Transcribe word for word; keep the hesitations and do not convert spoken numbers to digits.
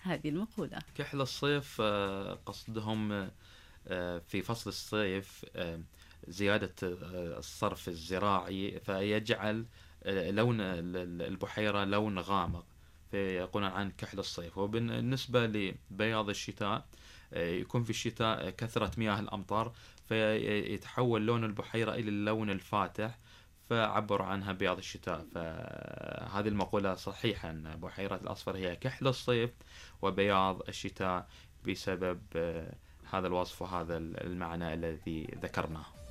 هذه المقولة؟ كحل الصيف آه، قصدهم آه، في فصل الصيف آه، زيادة آه، الصرف الزراعي، فيجعل آه، لون ال- البحيرة لون غامق، فيقولون عن كحل الصيف. وبالنسبة لبياض الشتاء، آه، يكون في الشتاء كثرة مياه الأمطار، فيتحول لون البحيرة إلى اللون الفاتح، فعبر عنها بياض الشتاء. فهذه المقولة صحيحة أن بحيرة الأصفر هي كحل الصيف وبياض الشتاء، بسبب آه، هذا الوصف وهذا المعنى الذي ذكرناه.